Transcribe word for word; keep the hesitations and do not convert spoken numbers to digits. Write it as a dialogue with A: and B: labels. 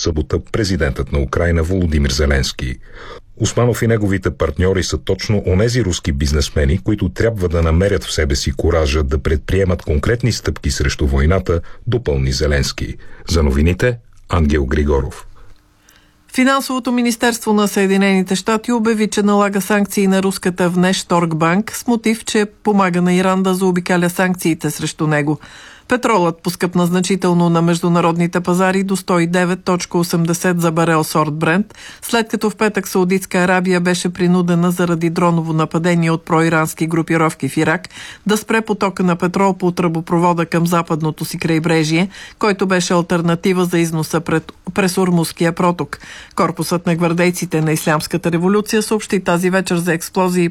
A: събота президентът на Украйна Володимир Зеленски. Усманов и неговите партньори са точно онези руски бизнесмени, които трябва да намерят в себе си куража да предприемат конкретни стъпки срещу войната, допълни Зеленски. За новините Ангел Григоров.
B: Финансовото министерство на Съединените щати обяви, че налага санкции на руската Внешторгбанк с мотив, че помага на Иран да заобикаля санкциите срещу него. Петролът поскъпна значително на международните пазари до сто и девет цяло осемдесет за барел сорт Брент, след като в петък Саудитска Арабия беше принудена заради дроново нападение от проирански групировки в Ирак да спре потока на петрол по тръбопровода към западното си крайбрежие, който беше алтернатива за износа пред, през Ормузския проток. Корпусът на гвардейците на Ислямската революция съобщи тази вечер за експлозии